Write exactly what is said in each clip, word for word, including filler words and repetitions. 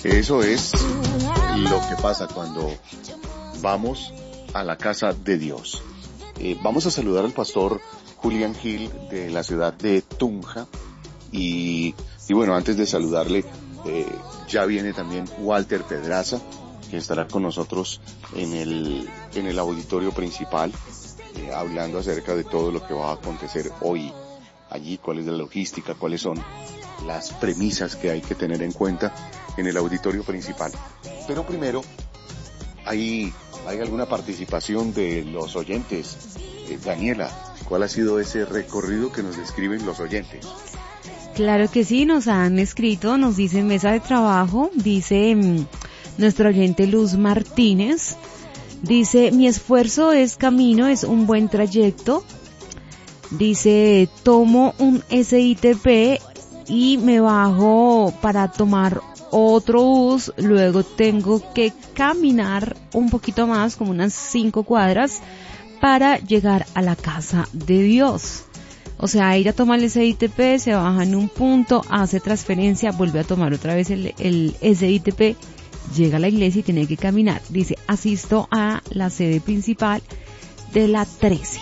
Eso es lo que pasa cuando vamos a la casa de Dios. Eh, vamos a saludar al pastor Julián Gil de la ciudad de Tunja y, y bueno, antes de saludarle, eh, ya viene también Walter Pedraza, que estará con nosotros en el, en el auditorio principal, eh, hablando acerca de todo lo que va a acontecer hoy allí, cuál es la logística, cuáles son las premisas que hay que tener en cuenta en el auditorio principal. Pero primero, ¿hay, hay alguna participación de los oyentes? Eh, Daniela, ¿cuál ha sido ese recorrido que nos describen los oyentes? Claro que sí, nos han escrito, nos dicen mesa de trabajo, dice mmm, nuestro oyente Luz Martínez, dice, mi esfuerzo es camino, es un buen trayecto, dice, tomo un S I T P y me bajo para tomar otro bus, luego tengo que caminar un poquito más, como unas cinco cuadras, para llegar a la casa de Dios. O sea, ella toma el S I T P, se baja en un punto, hace transferencia, vuelve a tomar otra vez el, el S I T P, llega a la iglesia y tiene que caminar. Dice, asisto a la sede principal de la trece.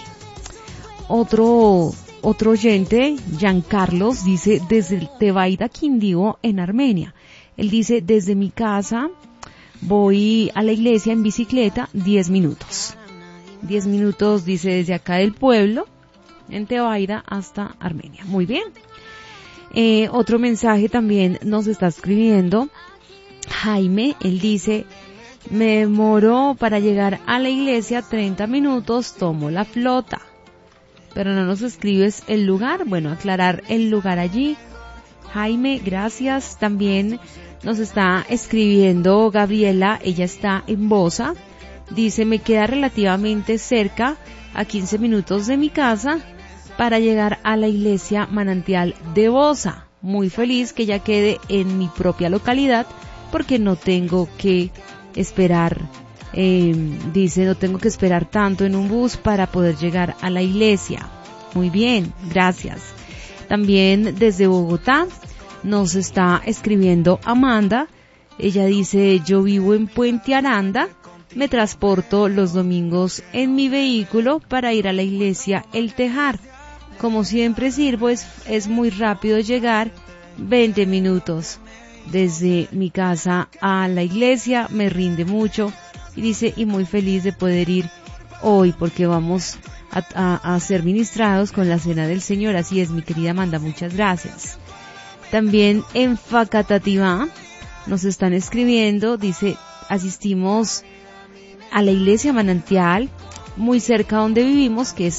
Otro, otro oyente, Giancarlos, dice, desde el Tebaida Quindío en Armenia. Él dice, desde mi casa voy a la iglesia en bicicleta diez minutos. diez minutos, dice, desde acá del pueblo, en Tebaida hasta Armenia. Muy bien. Eh, otro mensaje también nos está escribiendo Jaime. Él dice, me demoro para llegar a la iglesia treinta minutos, tomo la flota. Pero no nos escribes el lugar. Bueno, aclarar el lugar allí. Jaime, gracias. También nos está escribiendo Gabriela, ella está en Bosa. Dice, me queda relativamente cerca, a quince minutos de mi casa, para llegar a la iglesia Manantial de Bosa. Muy feliz que ya quede en mi propia localidad, porque no tengo que esperar, eh, dice, no tengo que esperar tanto en un bus para poder llegar a la iglesia. Muy bien, gracias. También desde Bogotá nos está escribiendo Amanda. Ella dice, yo vivo en Puente Aranda, me transporto los domingos en mi vehículo para ir a la iglesia El Tejar. Como siempre sirvo, es, es muy rápido llegar, veinte minutos. Desde mi casa a la iglesia me rinde mucho. Y dice, y muy feliz de poder ir hoy porque vamos a, a, a ser ministrados con la cena del Señor. Así es, mi querida Amanda, muchas gracias. También en Facatativá nos están escribiendo, dice, asistimos a la iglesia Manantial, muy cerca donde vivimos, que es